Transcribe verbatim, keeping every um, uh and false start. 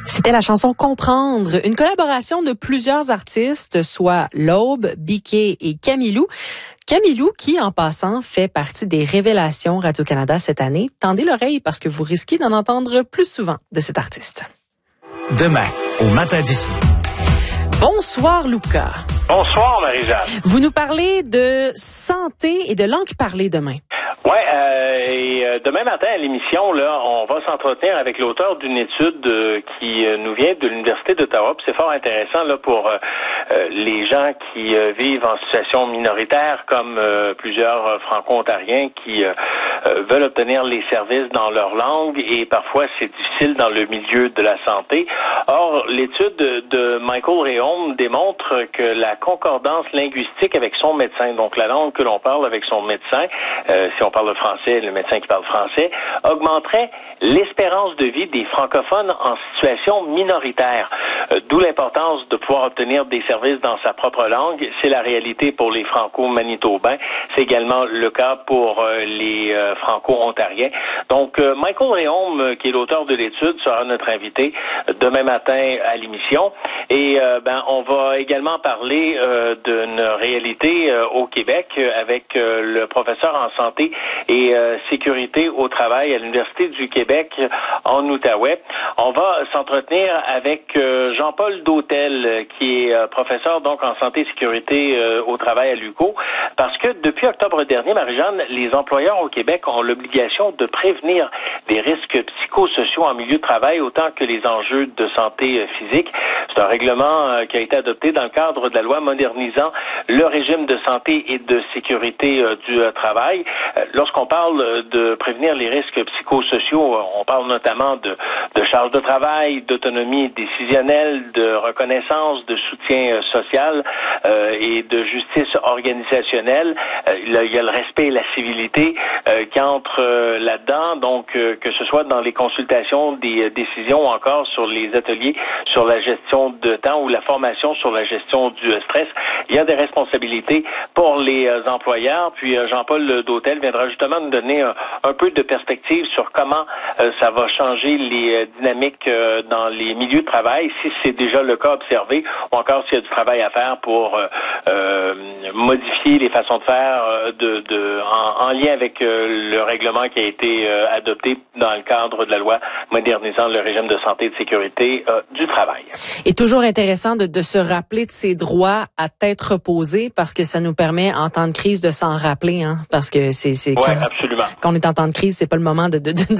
C'était la chanson Comprendre, une collaboration de plusieurs artistes, soit L'Aube, Biquet et Camilou. Camilou, qui, en passant, fait partie des révélations Radio-Canada cette année. Tendez l'oreille parce que vous risquez d'en entendre plus souvent de cet artiste. Demain, au matin d'ici. Bonsoir, Luca. Bonsoir, Marie-Jeanne. Vous nous parlez de santé et de langue parlée demain. Ouais, euh, et euh, demain matin à l'émission, là, on va s'entretenir avec l'auteur d'une étude euh, qui euh, nous vient de l'Université d'Ottawa. Puis c'est fort intéressant là pour euh, euh, les gens qui euh, vivent en situation minoritaire, comme euh, plusieurs euh, Franco-Ontariens qui euh, euh, veulent obtenir les services dans leur langue et parfois c'est difficile dans le milieu de la santé. Or, l'étude de, de Michael Réaume démontre que la concordance linguistique avec son médecin, donc la langue que l'on parle avec son médecin, euh, si on parle le français, le médecin qui parle français, augmenterait l'espérance de vie des francophones en situation minoritaire. Euh, d'où l'importance de pouvoir obtenir des services dans sa propre langue. C'est la réalité pour les franco-manitobains. C'est également le cas pour euh, les euh, franco-ontariens. Donc, euh, Michael Réaume, euh, qui est l'auteur de l'étude, sera notre invité euh, demain matin à l'émission. Et euh, ben, on va également parler euh, d'une réalité euh, au Québec euh, avec euh, le professeur en santé et euh, sécurité au travail à l'Université du Québec en Outaouais. On va s'entretenir avec euh, Jean-Paul Dautel, euh, qui est euh, professeur donc en santé et sécurité euh, au travail à l'U Q O, parce que depuis octobre dernier, Marie-Jeanne, les employeurs au Québec ont l'obligation de prévenir des risques psychosociaux en milieu de travail autant que les enjeux de santé euh, physique. C'est un règlement euh, qui a été adopté dans le cadre de la loi modernisant le régime de santé et de sécurité euh, du euh, travail. Euh, lorsqu'on parle de prévenir les risques psychosociaux, on parle notamment de, de charge de travail, d'autonomie décisionnelle, de reconnaissance, de soutien euh, social euh, et de justice organisationnelle. Euh, il, y a, il y a le respect et la civilité euh, qui entrent euh, là-dedans, donc euh, que ce soit dans les consultations des euh, décisions ou encore sur les ateliers sur la gestion de temps ou la formation sur la gestion du euh, stress. Il y a des responsabilités pour les euh, employeurs. Puis euh, Jean-Paul Dautel viendra justement nous donner un, un peu de perspective sur comment euh, ça va changer les euh, dynamiques euh, dans les milieux de travail, si c'est déjà le cas observé, ou encore s'il y a du travail à faire pour euh, euh, modifier les façons de faire euh, de, de, en, en lien avec euh, le règlement qui a été euh, adopté dans le cadre de la loi modernisant le régime de santé et de sécurité euh, du travail. Et toujours intéressant de, de se rappeler de ses droits à tête reposée parce que ça nous permet en temps de crise de s'en rappeler, hein, parce que c'est, c'est ouais, quand, absolument. quand on est en temps de crise, c'est pas le moment de, de, de